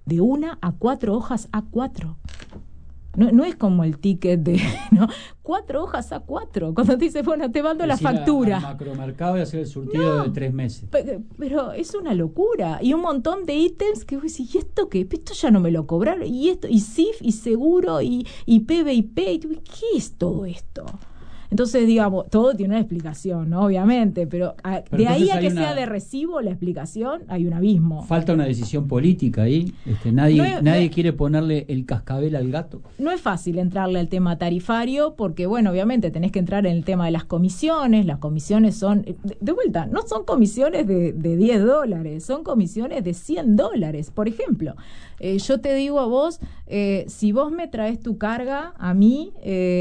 de 1 a 4 hojas A4. No es como el ticket de, ¿no? 4 hojas A4. Cuando te dice, bueno, te mando la factura. Al macromercado y hacer el surtido de 3 meses. Pero es una locura. Y un montón de ítems que vos decís, ¿y esto qué? Esto ya no me lo cobraron. Y esto, y CIF, y seguro, y PBIP. ¿Qué es todo esto? Entonces, digamos, todo tiene una explicación, ¿no? Obviamente, pero de ahí a que sea de recibo la explicación, hay un abismo. Falta una decisión política ahí. Nadie quiere ponerle el cascabel al gato. No es fácil entrarle al tema tarifario porque, bueno, obviamente tenés que entrar en el tema de las comisiones. Las comisiones son, de vuelta, no son comisiones de $10, son comisiones de $100. Por ejemplo, yo te digo a vos, si vos me traes tu carga a mí,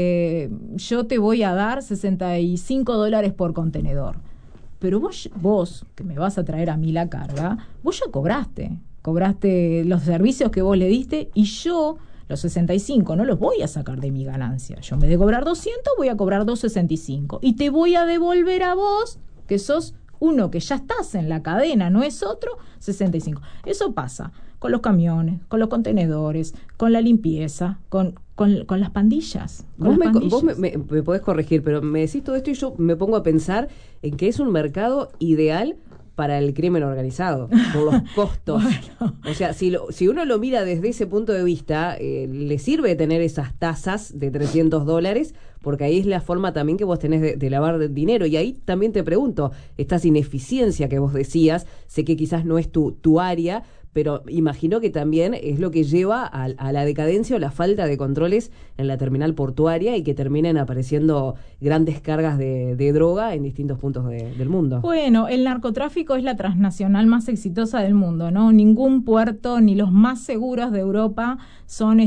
yo te voy a dar $65 por contenedor. Pero vos, que me vas a traer a mí la carga, vos ya cobraste los servicios que vos le diste y yo los 65 no los voy a sacar de mi ganancia. Yo en vez de cobrar 200 voy a cobrar 265 y te voy a devolver a vos, que sos uno que ya estás en la cadena, no es otro, 65. Eso pasa con los camiones, con los contenedores, con la limpieza, con las pandillas. Vos me podés corregir, pero me decís todo esto y yo me pongo a pensar en que es un mercado ideal para el crimen organizado, por los costos. Bueno. O sea, si uno lo mira desde ese punto de vista, le sirve tener esas tasas de $300, porque ahí es la forma también que vos tenés de lavar dinero. Y ahí también te pregunto, esta ineficiencia que vos decías, sé que quizás no es tu área, pero imagino que también es lo que lleva a la decadencia o la falta de controles en la terminal portuaria y que terminen apareciendo grandes cargas de droga en distintos puntos del mundo. Bueno, el narcotráfico es la transnacional más exitosa del mundo, ¿no? Ningún puerto, ni los más seguros de Europa son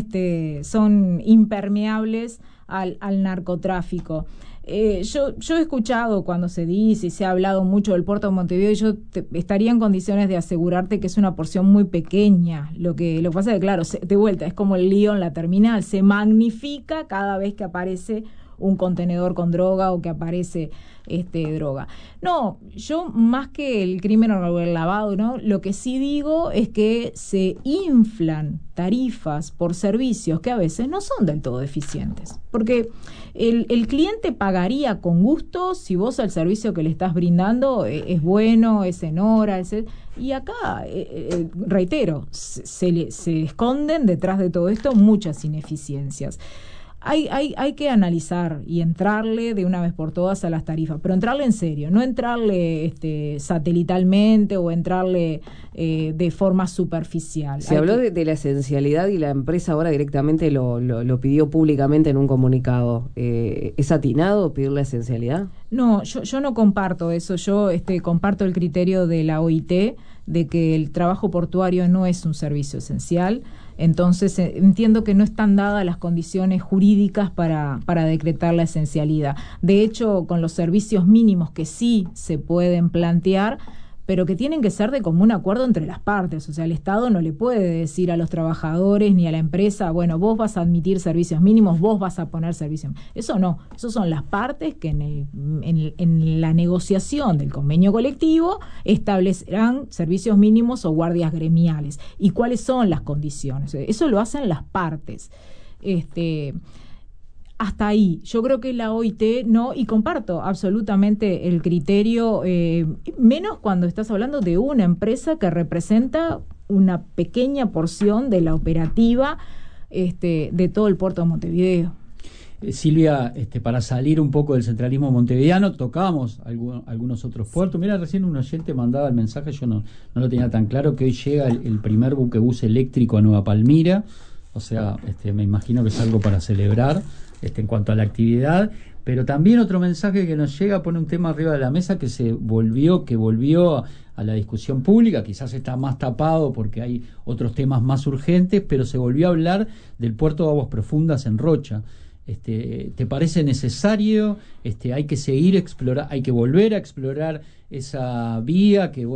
impermeables al narcotráfico. Yo he escuchado cuando se dice y se ha hablado mucho del puerto de Montevideo y yo estaría en condiciones de asegurarte que es una porción muy pequeña. Lo que pasa es que, claro, de vuelta, es como el lío en la terminal, se magnifica cada vez que aparece un contenedor con droga o que aparece droga. No, yo más que el crimen o el lavado, ¿no? Lo que sí digo es que se inflan tarifas por servicios que a veces no son del todo eficientes. Porque el cliente pagaría con gusto si vos el servicio que le estás brindando es bueno, es en hora, y acá, reitero, se esconden detrás de todo esto muchas ineficiencias. Hay que analizar y entrarle de una vez por todas a las tarifas, pero entrarle en serio, no entrarle satelitalmente o entrarle de forma superficial. Se habló de la esencialidad y la empresa ahora directamente lo pidió públicamente en un comunicado. ¿Es atinado pedir la esencialidad? No, yo no comparto eso. Yo comparto el criterio de la OIT de que el trabajo portuario no es un servicio esencial. Entonces entiendo que no están dadas las condiciones jurídicas para decretar la esencialidad. De hecho, con los servicios mínimos que sí se pueden plantear, pero que tienen que ser de común acuerdo entre las partes. O sea, el Estado no le puede decir a los trabajadores ni a la empresa, bueno, vos vas a admitir servicios mínimos, vos vas a poner servicios. Eso no, eso son las partes que en la negociación del convenio colectivo establecerán servicios mínimos o guardias gremiales. ¿Y cuáles son las condiciones? Eso lo hacen las partes. Hasta ahí, yo creo que la OIT no, y comparto absolutamente el criterio, menos cuando estás hablando de una empresa que representa una pequeña porción de la operativa de todo el puerto de Montevideo. Silvia, para salir un poco del centralismo montevideano, tocamos algunos otros puertos. Mira, recién un oyente mandaba el mensaje, yo no lo tenía tan claro, que hoy llega el primer buquebús eléctrico a Nueva Palmira. O sea, me imagino que es algo para celebrar en cuanto a la actividad, pero también otro mensaje que nos llega pone un tema arriba de la mesa que volvió a la discusión pública, quizás está más tapado porque hay otros temas más urgentes, pero se volvió a hablar del puerto de aguas profundas en Rocha. ¿Te parece necesario? Hay que seguir hay que volver a explorar esa vía que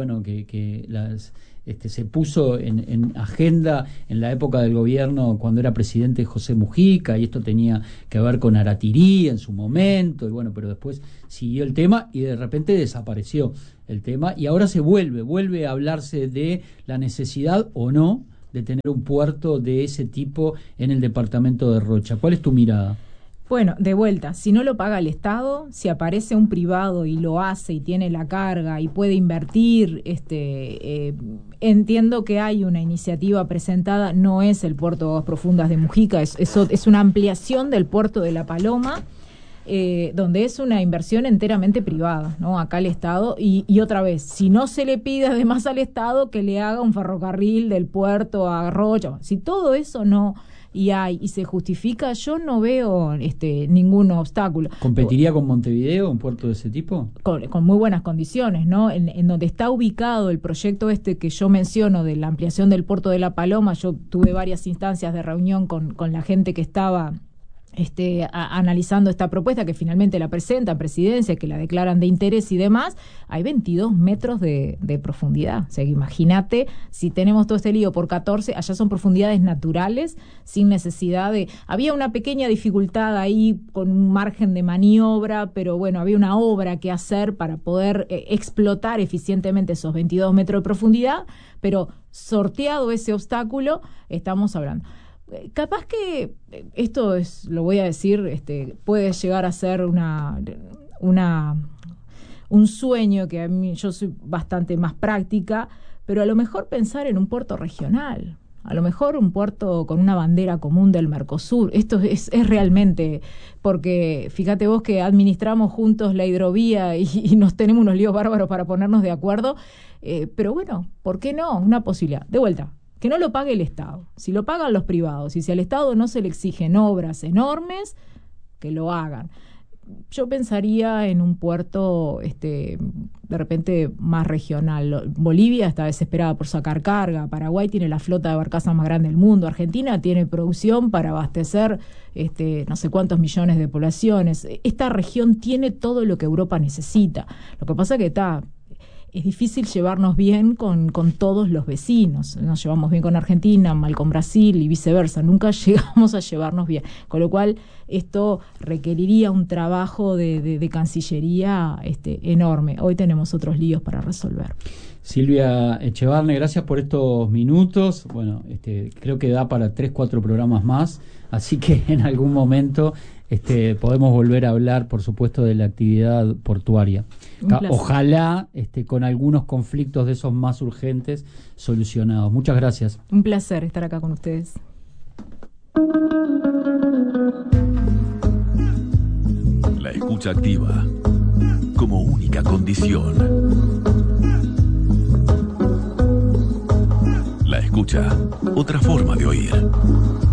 se puso en agenda en la época del gobierno cuando era presidente José Mujica, y esto tenía que ver con Aratirí en su momento, pero después siguió el tema y de repente desapareció el tema, y ahora se vuelve a hablarse de la necesidad o no de tener un puerto de ese tipo en el departamento de Rocha. ¿Cuál es tu mirada? Bueno, de vuelta, si no lo paga el Estado, si aparece un privado y lo hace y tiene la carga y puede invertir, entiendo que hay una iniciativa presentada, no es el puerto de Aguas Profundas de Mujica, es una ampliación del puerto de La Paloma, donde es una inversión enteramente privada, ¿no? Acá el Estado, y otra vez, si no se le pide además al Estado que le haga un ferrocarril del puerto a Rocha, si todo eso no... y se justifica, yo no veo ningún obstáculo. ¿Competiría con Montevideo un puerto de ese tipo? Con muy buenas condiciones, ¿no? En donde está ubicado el proyecto que yo menciono de la ampliación del puerto de La Paloma, yo tuve varias instancias de reunión con la gente que estaba analizando esta propuesta, que finalmente la presenta Presidencia, que la declaran de interés y demás. Hay 22 metros de profundidad. O sea, que imagínate, si tenemos todo este lío por 14, allá son profundidades naturales, sin necesidad de... Había una pequeña dificultad ahí con un margen de maniobra, pero bueno, había una obra que hacer para poder explotar eficientemente esos 22 metros de profundidad, pero sorteado ese obstáculo, estamos hablando. Capaz que esto lo voy a decir, puede llegar a ser un sueño que a mí, yo soy bastante más práctica, pero a lo mejor pensar en un puerto regional, a lo mejor un puerto con una bandera común del Mercosur. Esto es realmente, porque fíjate vos que administramos juntos la hidrovía y nos tenemos unos líos bárbaros para ponernos de acuerdo, pero bueno, ¿por qué no? Una posibilidad. De vuelta, que no lo pague el Estado. Si lo pagan los privados y si al Estado no se le exigen obras enormes, que lo hagan. Yo pensaría en un puerto de repente más regional. Bolivia está desesperada por sacar carga, Paraguay tiene la flota de barcazas más grande del mundo, Argentina tiene producción para abastecer no sé cuántos millones de poblaciones. Esta región tiene todo lo que Europa necesita. Lo que pasa es que es difícil llevarnos bien con todos los vecinos. Nos llevamos bien con Argentina, mal con Brasil y viceversa. Nunca llegamos a llevarnos bien. Con lo cual, esto requeriría un trabajo de Cancillería enorme. Hoy tenemos otros líos para resolver. Silvia Echevarne, gracias por estos minutos. Bueno, creo que da para 3-4 programas más, así que en algún momento podemos volver a hablar, por supuesto, de la actividad portuaria. Ojalá con algunos conflictos de esos más urgentes solucionados. Muchas gracias. Un placer estar acá con ustedes. La escucha activa como única condición. La escucha, otra forma de oír.